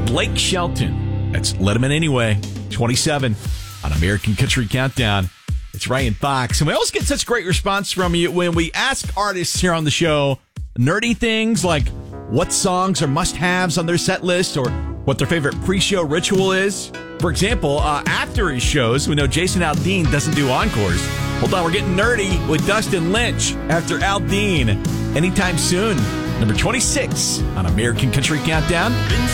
Blake Shelton. That's Let 'Em In Anyway. 27 on American Country Countdown. It's Ryan Fox. And we always get such great response from you when we ask artists here on the show nerdy things like what songs are must-haves on their set list or what their favorite pre-show ritual is. For example, after his shows, we know Jason Aldean doesn't do encores. Hold on, we're getting nerdy with Dustin Lynch after Aldean anytime soon. Number 26 on American Country Countdown.